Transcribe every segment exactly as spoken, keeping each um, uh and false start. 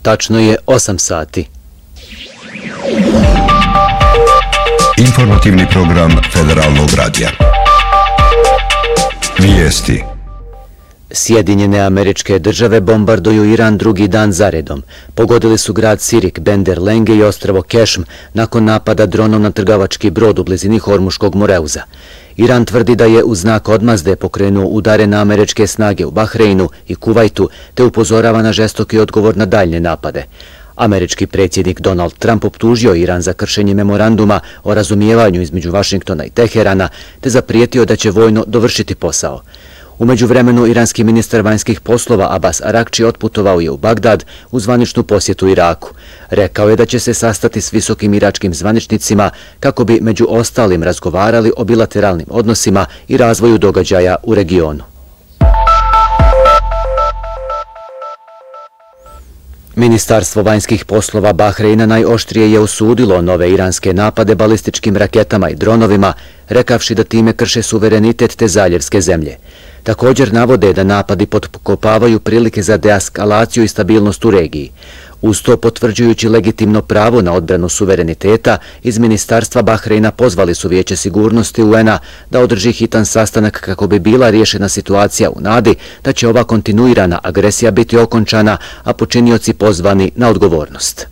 Tačno je osam sati. Informativni program Federalnog radija. Vijesti. Sjedinjene Američke Države bombarduju Iran drugi dan zaredom. Pogodili su grad Sirik, Bender Lenge i ostrvo Kešm nakon napada dronom na trgovački brod u blizini Hormuškog moreuza. Iran tvrdi da je u znak odmazde pokrenuo udare na američke snage u Bahreinu i Kuvajtu te upozorava na žestoki odgovor na daljnje napade. Američki predsjednik Donald Trump optužio Iran za kršenje memoranduma o razumijevanju između Vašingtona i Teherana te zaprijetio da će vojno dovršiti posao. U međuvremenu iranski ministar vanjskih poslova Abbas Arakči otputovao je u Bagdad u zvaničnu posjetu Iraku. Rekao je da će se sastati s visokim iračkim zvaničnicima kako bi među ostalim razgovarali o bilateralnim odnosima i razvoju događaja u regionu. Ministarstvo vanjskih poslova Bahreina najoštrije je osudilo nove iranske napade balističkim raketama i dronovima, rekavši da time krše suverenitet te zaljevske zemlje. Također navode da napadi potkopavaju prilike za deeskalaciju i stabilnost u regiji. Uz to, potvrđujući legitimno pravo na odbranu suvereniteta, iz Ministarstva Bahreina pozvali su Vijeće sigurnosti U N-a da održi hitan sastanak kako bi bila riješena situacija u nadi da će ova kontinuirana agresija biti okončana, a počinioci pozvani na odgovornost.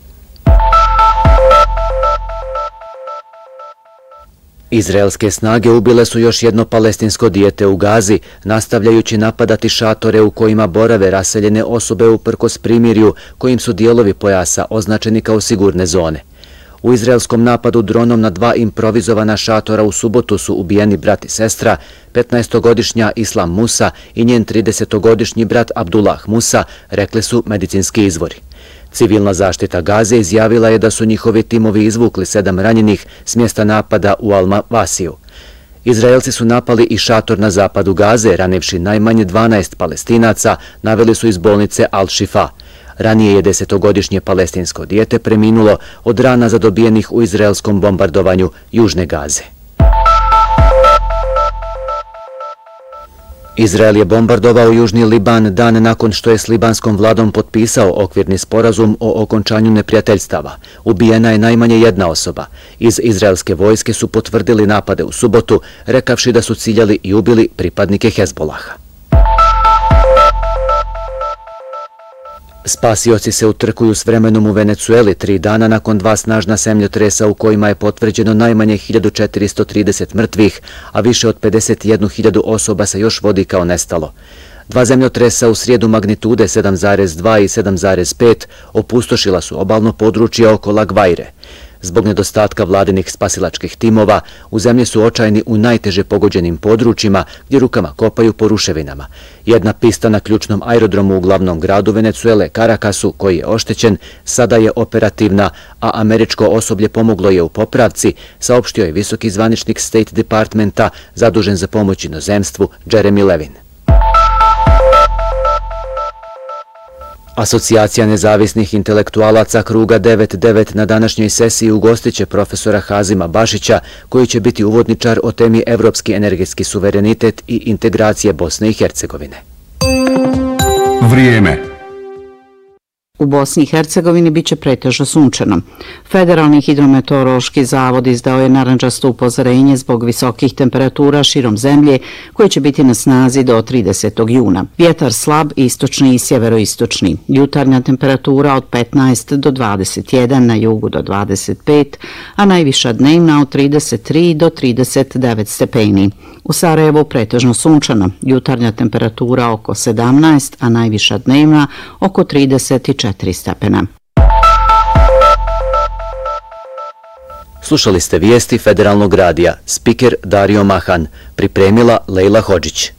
Izraelske snage ubile su još jedno palestinsko dijete u Gazi, nastavljajući napadati šatore u kojima borave raseljene osobe uprkos primirju kojim su dijelovi pojasa označeni kao sigurne zone. U izraelskom napadu dronom na dva improvizovana šatora u subotu su ubijeni brat i sestra, petnaestogodišnja Islam Musa i njen tridesetogodišnji brat Abdullah Musa, rekli su medicinski izvori. Civilna zaštita Gaze izjavila je da su njihovi timovi izvukli sedam ranjenih s mjesta napada u Al-Mavasiju. Izraelci su napali i šator na zapadu Gaze, ranivši najmanje dvanaest Palestinaca, naveli su iz bolnice Al-Shifa. Ranije je desetogodišnje palestinsko dijete preminulo od rana zadobijenih u izraelskom bombardovanju Južne Gaze. Izrael je bombardovao Južni Liban dan nakon što je s libanskom vladom potpisao okvirni sporazum o okončanju neprijateljstava. Ubijena je najmanje jedna osoba. Iz izraelske vojske su potvrdili napade u subotu, rekavši da su ciljali i ubili pripadnike Hezbolaha. Spasioci se utrkuju s vremenom u Venecueli tri dana nakon dva snažna zemljotresa u kojima je potvrđeno najmanje hiljadu četiristo trideset mrtvih, a više od pedeset jednu hiljadu osoba se još vodi kao nestalo. Dva zemljotresa u srijedu magnitude sedam zarez dva i sedam zarez pet opustošila su obalno područje oko La Gvaire. Zbog nedostatka vladinih spasilačkih timova, u zemlji su očajni u najteže pogođenim područjima gdje rukama kopaju po ruševinama. Jedna pista na ključnom aerodromu u glavnom gradu Venecuele, Caracasu, koji je oštećen, sada je operativna, a američko osoblje pomoglo je u popravci, saopštio je visoki zvaničnik State Departmenta zadužen za pomoć inozemstvu Jeremy Levin. Asocijacija nezavisnih intelektualaca Kruga devet devet na današnjoj sesiji ugostiće profesora Hazima Bašića, koji će biti uvodničar o temi Evropski energetski suverenitet i integracije Bosne i Hercegovine. Vrijeme. U Bosni i Hercegovini biće pretežno sunčano. Federalni hidrometeorološki zavod izdao je narandžasto upozorenje zbog visokih temperatura širom zemlje koje će biti na snazi do tridesetog juna. Vjetar slab, istočni i sjeveroistočni. Jutarnja temperatura od petnaest do dvadeset jedan, na jugu do dvadeset pet, a najviša dnevna od trideset tri do trideset devet stepeni. U Sarajevu pretežno sunčano. Jutarnja temperatura oko sedamnaest, a najviša dnevna oko trideset četiri stepena. Slušali ste vijesti Federalnog radija. Spiker Dario Mahan. Pripremila Lejla Hodžić.